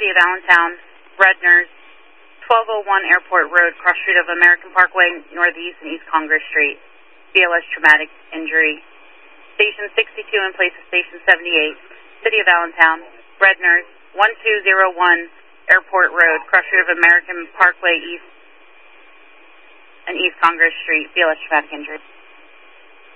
City of Allentown, Redners, 1201 Airport Road, cross street of American Parkway, Northeast and East Congress Street. BLS traumatic injury. Station 62 in place of Station 78, City of Allentown, Redners, 1201 Airport Road, cross street of American Parkway, East and East Congress Street. BLS traumatic injury.